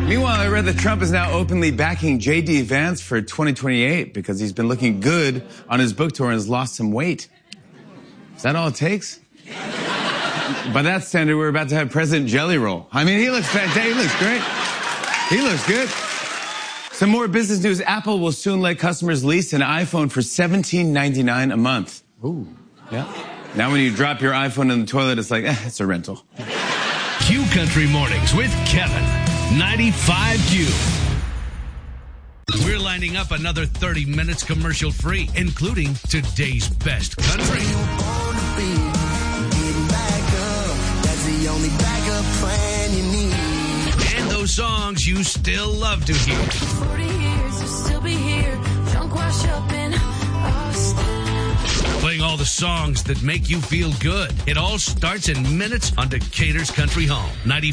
Meanwhile, I read that Trump is now openly backing J.D. Vance for 2028 because he's been looking good on his book tour and has lost some weight. Is that all it takes? By that standard, we're about to have President Jelly Roll. I mean, he looks fantastic. He looks great. He looks good. Some more business news. Apple will soon let customers lease an iPhone for $17.99 a month. Ooh. Yeah. Now when you drop your iPhone in the toilet, it's like, it's a rental. Q Country Mornings with Kevin. 95Q. We're lining up another 30 minutes commercial free, including today's best country. And those songs you still love to hear. 40 years, you'll still be here. Drunk, wash up in Austin. Playing all the songs that make you feel good. It all starts in minutes on Decatur's Country Home.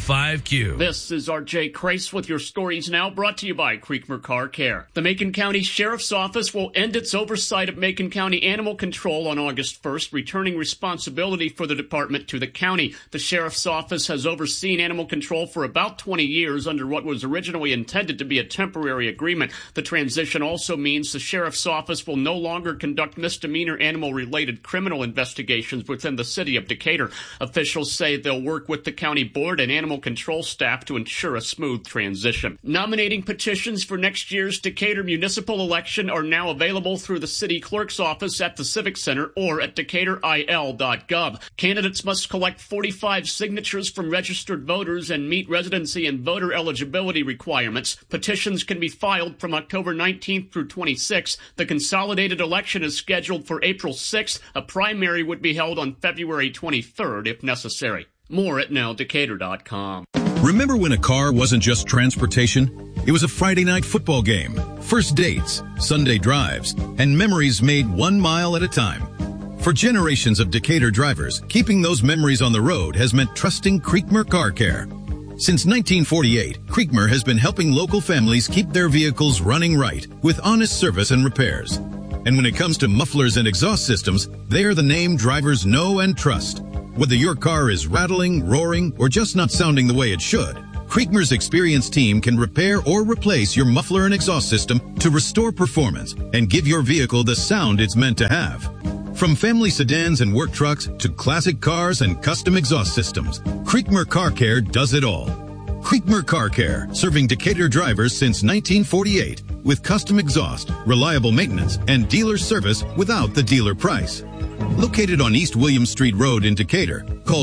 95Q. This is RJ Crace with your stories now, brought to you by Creekmer Car Care. The Macon County Sheriff's Office will end its oversight of Macon County Animal Control on August 1st, returning responsibility for the department to the county. The Sheriff's Office has overseen animal control for about 20 years under what was originally intended to be a temporary agreement. The transition also means the Sheriff's Office will no longer conduct misdemeanor animal-related criminal investigations within the city of Decatur. Officials say they'll work with the county board and animal control staff to ensure a smooth transition. Nominating petitions for next year's Decatur municipal election are now available through the city clerk's office at the Civic Center or at decaturil.gov. Candidates must collect 45 signatures from registered voters and meet residency and voter eligibility requirements. Petitions can be filed from October 19th through 26th. The consolidated election is scheduled for April 6th. A primary would be held on February 23rd if necessary. More at nowdecatur.com. Remember when a car wasn't just transportation? It was a Friday night football game, first dates, Sunday drives, and memories made 1 mile at a time. For generations of Decatur drivers, keeping those memories on the road has meant trusting Creekmer Car Care. Since 1948, Creekmer has been helping local families keep their vehicles running right with honest service and repairs. And when it comes to mufflers and exhaust systems, they are the name drivers know and trust. Whether your car is rattling, roaring, or just not sounding the way it should, Creekmer's experienced team can repair or replace your muffler and exhaust system to restore performance and give your vehicle the sound it's meant to have. From family sedans and work trucks to classic cars and custom exhaust systems, Creekmer Car Care does it all. Creekmer Car Care, serving Decatur drivers since 1948 with custom exhaust, reliable maintenance, and dealer service without the dealer price. Located on East William Street Road in Decatur, call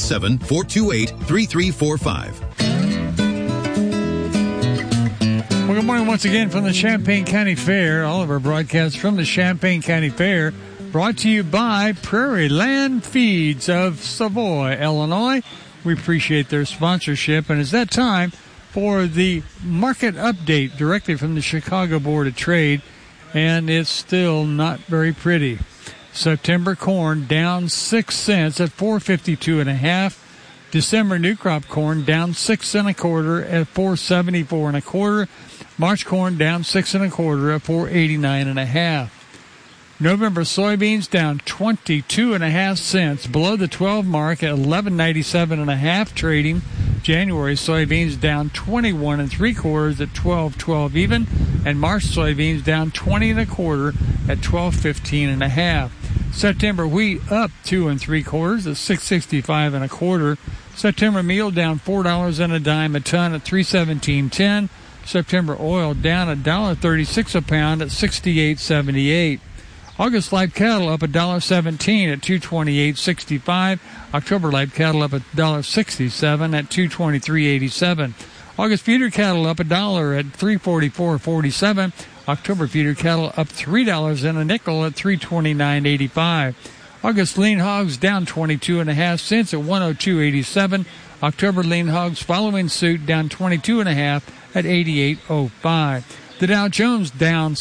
217-428-3345. Well, good morning once again from the Champaign County Fair. All of our broadcasts from the Champaign County Fair brought to you by Prairie Land Feeds of Savoy, Illinois. We appreciate their sponsorship, and it's that time for the market update directly from the Chicago Board of Trade, and it's still not very pretty. September corn down 6 cents at $4.52.5. December new crop corn down 6 1/4 at $4.74 1/4. March corn down 6 1/4 at $4.89 1/2. November soybeans down 22.5 cents, below the 12 mark at $11.97 1/2 trading. January soybeans down 21 3/4 at $12.12 even, and March soybeans down 20 1/4 at $12.15 1/2. September wheat up 2 3/4 at $6.65 1/4. September meal down $4.10 a ton at $3.17.10. September oil down $1.36 a pound at $68.78. August live cattle up $1.17 at $228.65. October live cattle up $1.67 at $223.87. August feeder cattle up $1 at $344.47. October feeder cattle up $3 and a nickel at $329.85. August lean hogs down 22.5 cents at $102.87. October lean hogs following suit down 22.5 at $88.05. The Dow Jones down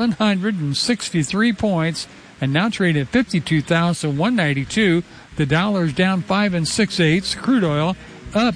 763 points and now trading at 52,192. The dollar's down 5 6/8. Crude oil up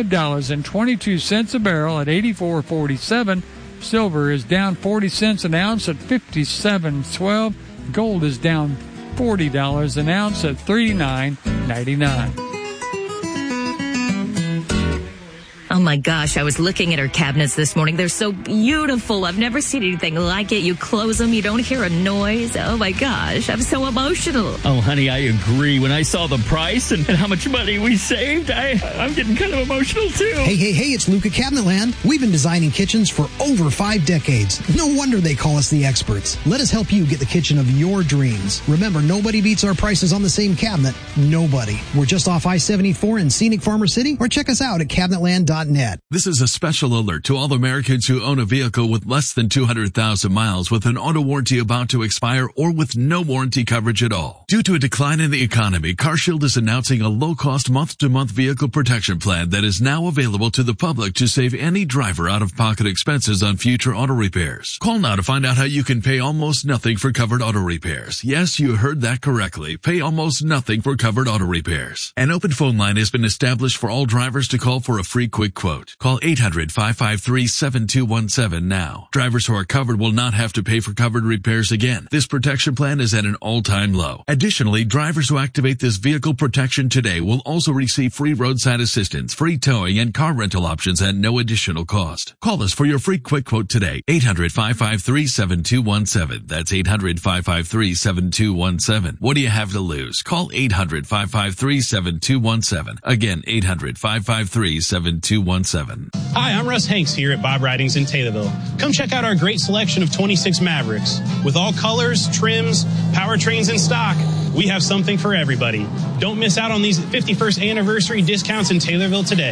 $5.22 a barrel at 84.47. Silver is down 40 cents an ounce at 57.12. Gold is down $40 an ounce at $39.99. I'm my gosh, I was looking at her cabinets this morning. They're so beautiful. I've never seen anything like it. You close them, you don't hear a noise. Oh my gosh, I'm so emotional. Oh, honey, I agree. When I saw the price and how much money we saved, I'm getting kind of emotional too. Hey, it's Luke at Cabinetland. We've been designing kitchens for over 5 decades. No wonder they call us the experts. Let us help you get the kitchen of your dreams. Remember, nobody beats our prices on the same cabinet. Nobody. We're just off I-74 in scenic Farmer City, or check us out at cabinetland.net. This is a special alert to all Americans who own a vehicle with less than 200,000 miles with an auto warranty about to expire or with no warranty coverage at all. Due to a decline in the economy, CarShield is announcing a low-cost month-to-month vehicle protection plan that is now available to the public to save any driver out-of-pocket expenses on future auto repairs. Call now to find out how you can pay almost nothing for covered auto repairs. Yes, you heard that correctly. Pay almost nothing for covered auto repairs. An open phone line has been established for all drivers to call for a free quick quote. Call 800-553-7217 now. Drivers who are covered will not have to pay for covered repairs again. This protection plan is at an all-time low. Additionally, drivers who activate this vehicle protection today will also receive free roadside assistance, free towing, and car rental options at no additional cost. Call us for your free quick quote today. 800-553-7217. That's 800-553-7217. What do you have to lose? Call 800-553-7217. Again, 800-553-7217. Hi, I'm Russ Hanks here at Bob Ridings in Taylorville. Come check out our great selection of 26 Mavericks. With all colors, trims, powertrains in stock, we have something for everybody. Don't miss out on these 51st anniversary discounts in Taylorville today.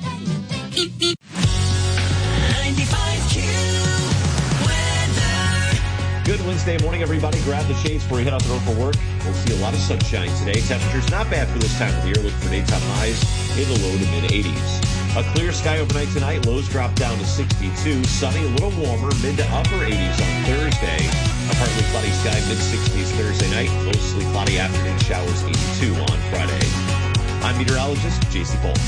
95Q weather. Good Wednesday morning, everybody. Grab the shades before you head out the road for work. We'll see a lot of sunshine today. Temperatures not bad for this time of year. Look for daytime highs in the low to mid-80s. A clear sky overnight tonight. Lows drop down to 62. Sunny, a little warmer, mid to upper 80s on Thursday. A partly cloudy sky, mid-60s Thursday night. Mostly cloudy afternoon showers, 82 on Friday. I'm meteorologist J.C. Bolts.